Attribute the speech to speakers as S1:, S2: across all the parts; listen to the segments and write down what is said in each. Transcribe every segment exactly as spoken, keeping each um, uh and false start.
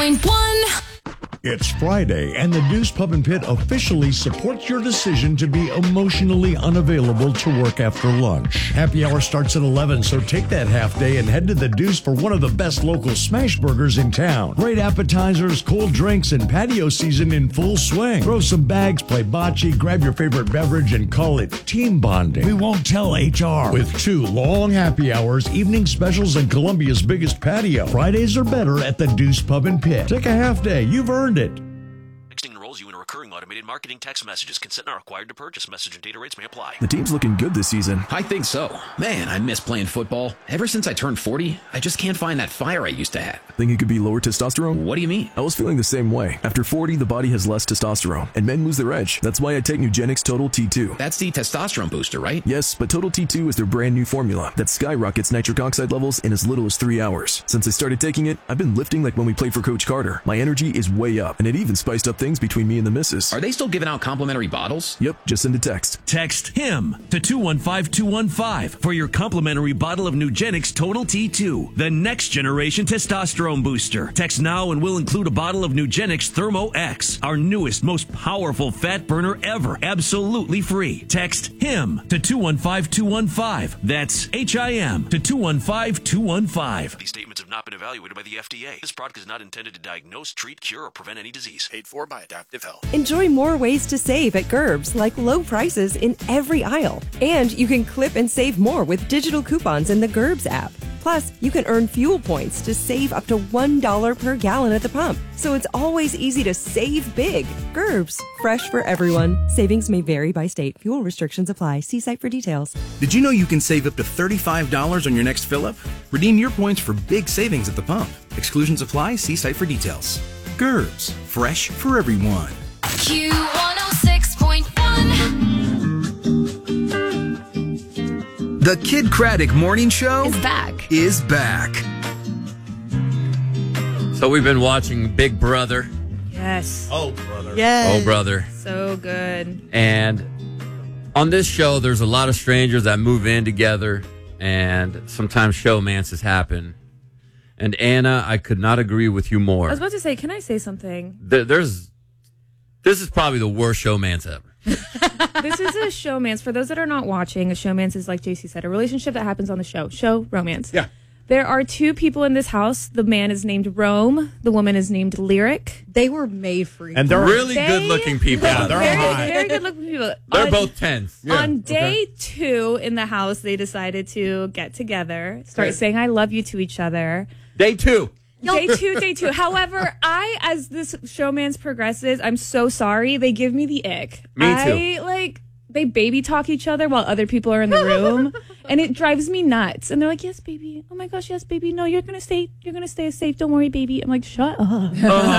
S1: point one.
S2: It's Friday, and the Deuce Pub and Pit officially supports your decision to be emotionally unavailable to work after lunch. Happy hour starts at eleven, so take that half day and head to the Deuce for one of the best local smash burgers in town. Great appetizers, cold drinks, and patio season in full swing. Throw some bags, play bocce, grab your favorite beverage, and call it team bonding. We won't tell H R. With two long happy hours, evening specials, and Columbia's biggest patio. Fridays are better at the Deuce Pub and Pit. Take a half day. You've earned it.
S3: Texting enrolls you in a recurring automated marketing text messages. Consent not required to purchase. Message and data rates may apply.
S4: The team's looking good this season.
S5: I think so. Man, I miss playing football. Ever since I turned forty, I just can't find that fire I used to have.
S4: Think it could be lower testosterone?
S5: What do you mean?
S4: I was feeling the same way. After forty, the body has less testosterone, and men lose their edge. That's why I take Nugenix Total T two.
S5: That's the testosterone booster, right?
S4: Yes, but Total T two is their brand new formula that skyrockets nitric oxide levels in as little as three hours. Since I started taking it, I've been lifting like when we played for Coach Carter. My energy is way up, and it even spiced up things between me and the missus.
S5: Are they still giving out complimentary bottles?
S4: Yep, just send a text.
S6: Text HIM to two one five two one five for your complimentary bottle of Nugenix Total T two, the next generation testosterone booster. Text now and we'll include a bottle of Nugenix Thermo X, our newest, most powerful fat burner ever, absolutely free. Text HIM to two one five two one five. That's H I M to two one five two one five.
S3: These statements have not been evaluated by the F D A. This product is not intended to diagnose, treat, cure, or prevent any disease.
S7: Paid for by Adaptive Health.
S8: Enjoy more ways to save at Gerbs, like low prices in every aisle. And you can clip and save more with digital coupons in the Gerbs app. Plus, you can earn fuel points to save up to one dollar per gallon at the pump. So it's always easy to save big. Gerbs, fresh for everyone. Savings may vary by state. Fuel restrictions apply. See site for details.
S7: Did you know you can save up to thirty-five dollars on your next fill-up? Redeem your points for big savings at the pump. Exclusions apply. See site for details. Gerbs, fresh for everyone.
S1: Q one oh six point one.
S7: The Kid Craddock Morning Show
S1: Is back.
S7: is back.
S9: So we've been watching Big Brother.
S10: Yes.
S7: Oh, brother.
S10: Yes.
S9: Oh, brother.
S10: So good.
S9: And on this show, there's a lot of strangers that move in together, and sometimes showmances happen. And Anna, I could not agree with you more.
S10: I was about to say, can I say something?
S9: There, there's, this is probably the worst showmance ever.
S10: This is a showmance. For those that are not watching, a showmance is, like J C said, a relationship that happens on the show. Show, romance.
S7: Yeah.
S10: There are two people in this house. The man is named Rome. The woman is named Lyric.
S11: They were made for each
S9: And they're
S11: other.
S9: really
S10: They-
S9: good-looking people.
S7: Yeah, they're
S10: very,
S7: hot.
S10: very good looking people.
S9: They're
S10: On-
S9: both tens.
S10: On day two in the house, they decided to get together, start saying "I love you" to each other.
S9: Day two.
S10: Day two, day two. However, I, as this showmance progresses, I'm so sorry. They give me the ick.
S9: Me too.
S10: I, like, they baby talk each other while other people are in the room, and it drives me nuts. And they're like, "Yes, baby. Oh my gosh, yes, baby. No, you're gonna stay. You're gonna stay safe. Don't worry, baby." I'm like, "Shut up."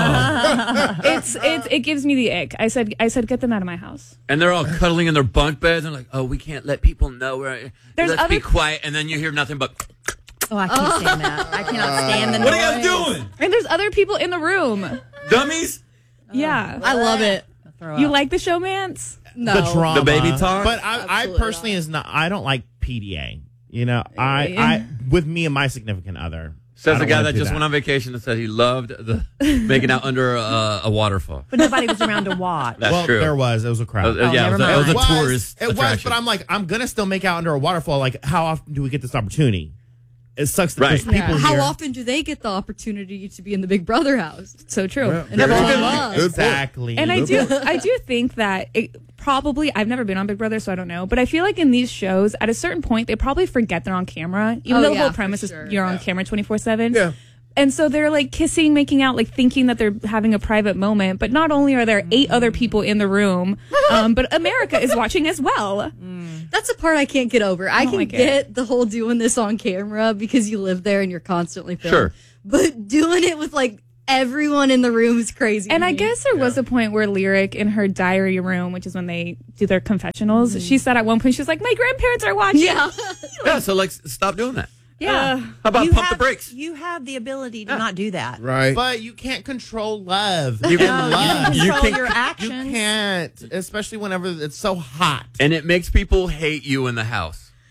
S10: it's it's it gives me the ick. I said I said get them out of my house.
S9: And they're all cuddling in their bunk beds. And like, oh, we can't let people know. We're,
S10: There's
S9: let's
S10: other-
S9: be quiet. And then you hear nothing but...
S11: Oh, I can't stand that. I cannot stand the
S9: What
S11: noise.
S9: are you guys doing?
S10: And there's other people in the room.
S9: Dummies?
S10: Yeah,
S11: I love it.
S10: you like the showmance?
S11: No.
S12: The drama,
S9: The baby talk?
S12: But I, I
S11: Absolutely
S12: personally
S11: not.
S12: is not. I don't like P D A. You know, I,
S10: Yeah.
S12: I with me and my significant other.
S9: Says
S12: I
S9: the
S12: don't
S9: guy
S12: wanna
S9: that
S12: do
S9: just went on vacation and said he loved the making out under a, a waterfall.
S11: But nobody was around to watch.
S9: That's
S12: well,
S9: true.
S12: there was. It was a
S9: Uh,
S12: crowd.
S9: uh, yeah, it
S11: never
S9: was, a, it was a
S12: It was,
S9: tourist
S12: It was,
S9: attraction.
S12: but I'm like, I'm gonna still make out under a waterfall. Like, how often do we get this opportunity? It sucks that
S9: Right.
S12: there's people
S11: Yeah. How
S12: here.
S11: often do they get the opportunity to be in the Big Brother house?
S10: So true.
S11: And everyone loves.
S12: Exactly.
S10: And I do, I do think that it probably, I've never been on Big Brother, so I don't know. But I feel like in these shows, at a certain point, they probably forget they're on camera, even
S11: Oh,
S10: though the
S11: yeah,
S10: whole
S11: for
S10: premise
S11: sure.
S10: is you're on camera twenty-four seven.
S12: Yeah.
S10: And so they're like kissing, making out, like thinking that they're having a private moment. But not only are there eight other people in the room, um, but America is watching as well.
S11: That's the part I can't get over. I,
S10: I don't
S11: can
S10: like it.
S11: get the whole doing this on camera because you live there and you're constantly filmed.
S9: Sure.
S11: But doing it with like everyone in the room is crazy.
S10: And
S11: to
S10: I
S11: me.
S10: guess there was a point where Lyric in her diary room, which is when they do their confessionals, she said at one point, she was like, my grandparents are watching.
S11: Yeah.
S9: yeah, so like, stop doing that.
S10: Yeah.
S9: How about
S13: You
S9: pump
S13: have-
S9: the brakes?
S13: You have the ability to not do that.
S12: Right. But you can't control love.
S9: You
S12: And
S9: can-
S12: love.
S9: you
S13: Control
S9: can-
S13: your
S12: You
S13: actions.
S12: can't, especially whenever it's so hot.
S9: And it makes people hate you in the house.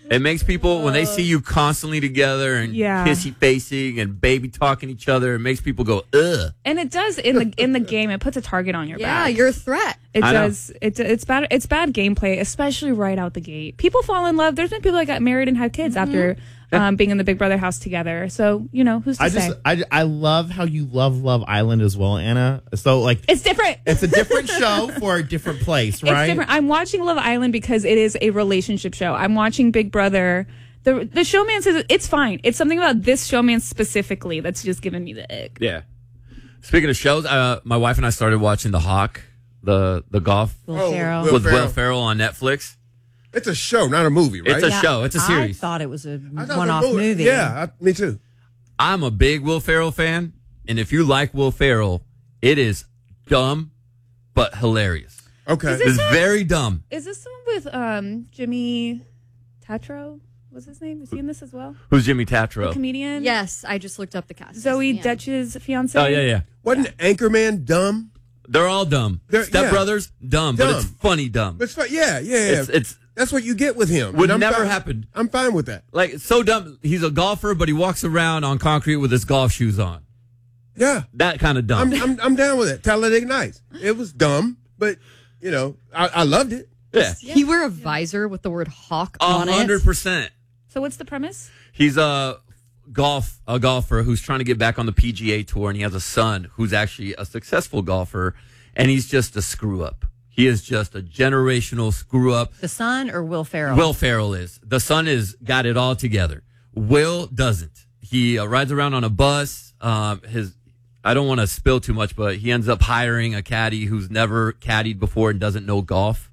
S9: It makes people, when they see you constantly together and
S10: Yeah.
S9: kissy facing and baby talking each other, it makes people go, ugh.
S10: And it does in the in the game. It puts a target on your
S11: Yeah,
S10: back.
S11: you're a threat.
S10: It
S9: I know.
S10: does. It's it's bad. It's bad gameplay, especially right out the gate. People fall in love. There's been people that got married and had kids after um, being in the Big Brother house together. So you know who's to
S12: I
S10: say?
S12: just I, I love how you love Love Island as well, Anna. So like
S10: It's different.
S12: it's a different show for a different place, right?
S10: It's different. I'm watching Love Island because it is a relationship show. I'm watching Big Brother. The the showman says it's fine. It's something about this showman specifically that's just giving me the ick.
S9: Yeah. Speaking of shows, uh, my wife and I started watching The Hawk, the the golf
S13: Will Oh, Ferrell.
S9: with
S13: Will
S9: Will
S13: Ferrell.
S9: Ferrell on Netflix.
S14: It's a show, not a movie, right?
S9: It's a
S13: Yeah,
S9: show. It's a series.
S13: I thought it was a
S14: I thought it was a
S13: one-off movie.
S14: Yeah, I, me too.
S9: I'm a big Will Ferrell fan, and if you like Will Ferrell, it is dumb but hilarious.
S14: Okay.
S10: Is this
S9: It's
S10: a-
S9: very dumb.
S10: Is this the one with um, Jimmy Tatro? What's his name? Is he in this as well?
S9: Who's Jimmy
S10: The
S9: Tatro?
S10: comedian?
S11: Yes, I just looked up the cast.
S10: Zoe
S11: Yeah.
S10: Dutch's fiance?
S9: Oh, yeah, yeah.
S14: Wasn't Anchorman dumb?
S9: They're all dumb.
S14: They're-
S9: Step
S14: yeah.
S9: Brothers, dumb, but it's
S14: Dumb.
S9: funny dumb.
S14: But it's fine. Yeah, yeah, yeah.
S9: It's, it's
S14: That's what you get with him.
S9: Would
S14: And I'm
S9: never
S14: fine-
S9: happen.
S14: I'm fine with that.
S9: like so dumb. He's a golfer, but he walks around on concrete with his golf shoes on.
S14: Yeah.
S9: That kind of dumb.
S14: I'm, I'm, I'm down with it. Talladega Nights. It was dumb, but, you know, I, I loved it.
S9: yeah,
S11: He wear a visor with the word hawk
S9: a
S11: on
S9: hundred
S11: it.
S9: percent.
S10: So what's the premise?
S9: He's a golf a golfer who's trying to get back on the P G A tour, and he has a son who's actually a successful golfer, and he's just a screw up. He is just a generational screw up.
S13: The son or Will Ferrell?
S9: Will Ferrell is. The son is got it all together. Will doesn't. He uh, rides around on a bus. Um, his I don't want to spill too much, but he ends up hiring a caddy who's never caddied before and doesn't know golf.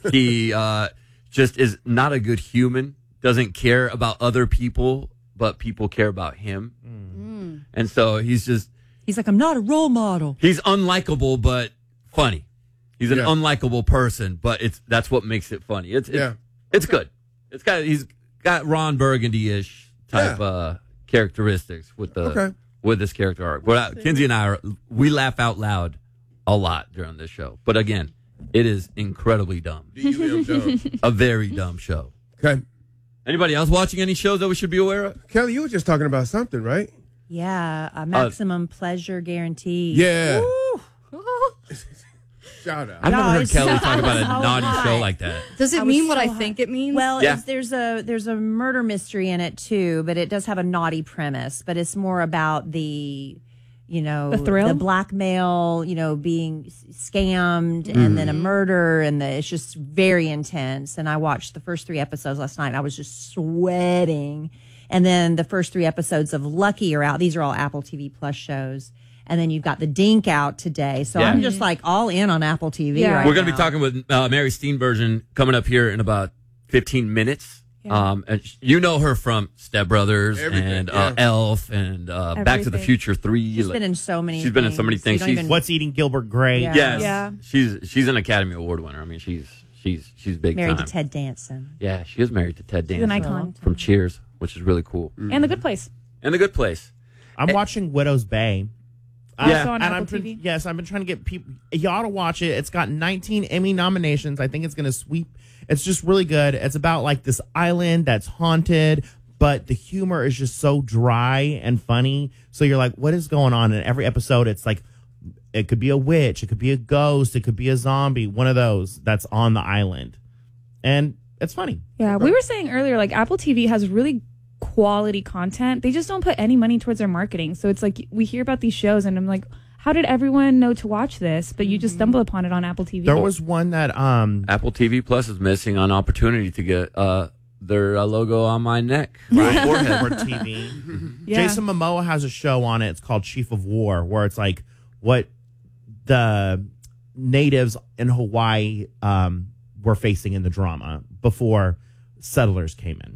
S9: He uh, just is not a good human. Doesn't care about other people, but people care about him.
S13: Mm.
S9: And so he's just
S13: He's like, I'm not a role model.
S9: he's unlikable but funny. He's an
S14: Yeah.
S9: unlikable person, but it's that's what makes it funny. It's it's,
S14: Yeah.
S9: it's good. It's got he's got Ron Burgundy-ish type
S14: Yeah.
S9: uh, characteristics with the
S14: Okay.
S9: with this character arc. But uh, Kinsey and I are we laugh out loud a lot during this show. But again, it is incredibly dumb.
S14: D U M dumb.
S9: A very dumb show.
S14: Okay.
S9: Anybody else watching any shows that we should be aware of?
S14: Kelly, you were just talking about something, right?
S13: Yeah, a maximum pleasure guarantee.
S14: Yeah.
S13: Woo.
S14: Shout out.
S9: I've never
S13: No,
S9: heard
S13: it's
S9: Kelly
S13: so-
S9: talk about a
S13: so
S9: naughty
S13: hot.
S9: show like that.
S11: Does it
S13: I was
S11: mean what
S13: so
S11: I
S13: hot.
S11: think it means?
S13: Well,
S9: Yeah.
S13: it's, there's a there's a murder mystery in it too, but it does have a naughty premise. But it's more about the, you know,
S10: The thrill?
S13: blackmail, you know, being s- scammed, and then a murder, and the, it's just very intense. And I watched the first three episodes last night. And I was just sweating. And then the first three episodes of Lucky are out. These are all Apple T V Plus shows. And then you've got The Dink out today. So
S9: Yeah.
S13: I'm just like all in on Apple T V
S10: Yeah.
S13: right
S9: We're going to
S13: now.
S9: be talking with uh, Mary Steenburgen coming up here in about fifteen minutes.
S10: Yeah.
S9: Um, and sh- you know her from Step Brothers
S14: Everything,
S9: and uh,
S14: yeah.
S9: Elf and uh, Back to the
S10: Everything.
S9: Future three.
S13: She's
S9: Like,
S13: been in so many
S9: She's been in so many
S13: things.
S9: things.
S13: You don't
S9: She's
S13: even-
S12: What's Eating Gilbert Grape?
S13: Yeah.
S9: yes,
S10: Yeah.
S9: she's she's an Academy Award winner. I mean, she's she's she's big
S13: married
S9: time.
S13: to Ted Danson.
S9: Yeah, she is married to Ted
S10: She's an
S9: Danson
S10: icon.
S9: from Cheers, which is really cool.
S10: And The Good Place.
S9: And The Good Place.
S12: I'm watching Widow's Bay.
S9: Yeah.
S10: Also on
S12: and
S10: Apple
S12: I'm tr-
S10: T V.
S12: yes, I've been trying to get people. You ought to watch it. It's got nineteen Emmy nominations. I think it's going to sweep. It's just really good. It's about like this island that's haunted, but the humor is just so dry and funny. So you're like, what is going on? And every episode, it's like, it could be a witch, it could be a ghost, it could be a zombie, one of those that's on the island, and it's funny.
S10: Yeah, we were saying earlier, like Apple T V has really quality content. They just don't put any money towards their marketing. So it's like we hear about these shows, and I'm like, how did everyone know to watch this? But you just stumble upon it on Apple T V.
S12: There was one that um
S9: Apple T V Plus is missing an opportunity to get uh, their uh, logo on my neck, my forehead.
S12: for T V.
S10: Yeah.
S12: Jason Momoa has a show on it. It's called Chief of War, where it's like what the natives in Hawaii um, were facing in the drama before settlers came in.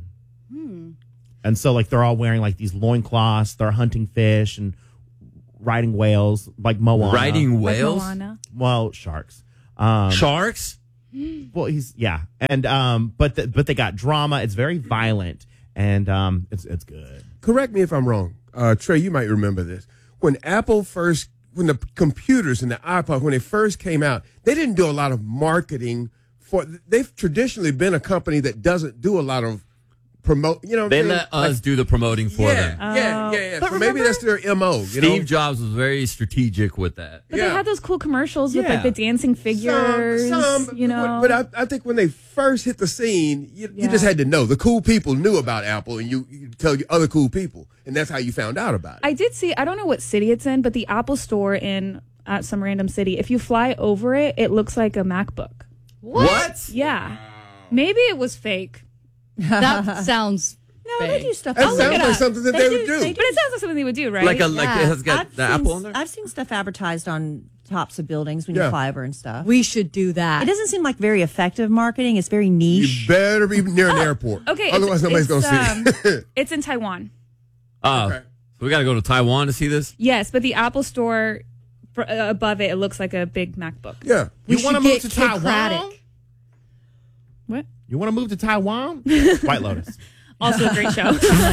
S12: And so, like, they're all wearing like these loincloths. They're hunting fish and riding whales, like Moana.
S9: Riding
S10: Like
S9: whales,
S10: Moana.
S12: well, sharks. Um,
S9: sharks.
S12: well, he's yeah, and um, but the, but they got drama. It's very violent, and um, it's it's good.
S14: Correct me if I'm wrong. Uh, Trey, you might remember this. When Apple first, when the computers and the iPod, when they first came out, they didn't do a lot of marketing for, they've traditionally been a company that doesn't do a lot of promote. You know, what
S9: They
S14: I'm saying?
S9: let us
S14: Like,
S9: do the promoting for
S14: yeah,
S9: them.
S14: yeah, yeah, yeah.
S10: But
S14: So maybe that's their M O. You
S9: Steve
S14: know?
S9: Jobs was very strategic with that.
S10: But they had those cool commercials with
S14: Yeah.
S10: like the dancing figures.
S14: Some, some,
S10: you know.
S14: But I, I think when they first hit the scene, you, you
S10: Yeah.
S14: just had to know. The cool people knew about Apple, and you, you tell other cool people, and that's how you found out about it.
S10: I did see. I don't know what city it's in, but the Apple Store in uh, some random city. If you fly over it, it looks like a MacBook.
S9: What?
S10: Yeah. Maybe it was fake.
S11: That sounds.
S13: No, they do stuff.
S14: That
S10: I'll look
S14: sounds
S10: it
S14: like
S10: up.
S14: something that they, would do.
S10: But it sounds like something they would do, right?
S9: Like a like it has got
S13: I've
S9: the
S13: seen,
S9: Apple on there.
S13: I've seen stuff advertised on tops of buildings when
S14: Yeah.
S13: you fly over and stuff.
S11: We should do that.
S13: It doesn't seem like very effective marketing. It's very niche.
S14: You better be near an airport.
S10: Okay.
S14: Otherwise,
S10: it's,
S14: nobody's going to
S10: it's,
S14: see
S10: um,
S14: it.
S10: It's in Taiwan.
S9: Oh, so we got to go to Taiwan to see this.
S10: Yes, but the Apple Store for, uh, above it, it looks like a big MacBook.
S14: Yeah.
S12: You
S11: We
S12: want to
S11: should
S12: move
S11: get
S12: to
S11: Kid
S12: Taiwan?
S11: Craddock.
S10: What?
S12: You want to move to Taiwan? White Lotus.
S10: Also a great show.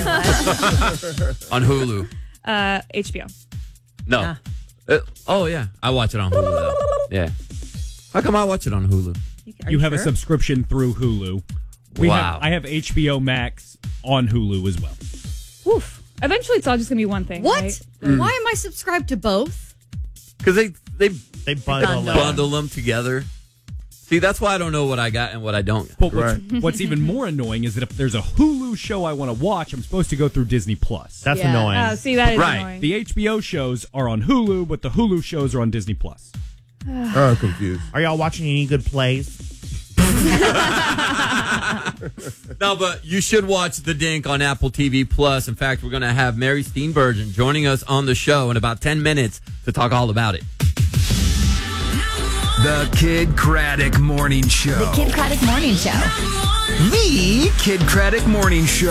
S9: On Hulu.
S10: uh, H B O.
S9: No.
S13: Yeah.
S9: Uh, oh yeah, I watch it on Hulu. Though. Yeah. How come I watch it on Hulu?
S13: Are
S15: You have a
S13: sure?
S15: subscription through Hulu. We
S9: Wow.
S15: have, I have H B O Max on Hulu as well.
S10: Woof. Eventually, it's all just gonna be one thing.
S11: What?
S10: right?
S11: Why am I subscribed to both?
S9: Because they they
S12: They bundle
S13: Bundle.
S12: it.
S9: bundle them together. See, that's why I don't know what I got and what I don't.
S15: But what's, what's even more annoying is that if there's a Hulu show I want to watch, I'm supposed to go through Disney Plus.
S12: That's
S11: Yeah.
S12: annoying.
S10: Oh, see, that is
S9: Right.
S10: annoying.
S15: The H B O shows are on Hulu, but the Hulu shows are on Disney Plus.
S14: Oh, I'm confused.
S12: Are y'all watching any good plays?
S9: No, but you should watch The Dink on Apple T V Plus. In fact, we're going to have Mary Steenburgen joining us on the show in about ten minutes to talk all about it.
S16: The Kid Craddock Morning Show.
S17: The Kid Craddock Morning Show.
S16: The Kid Craddock Morning Show.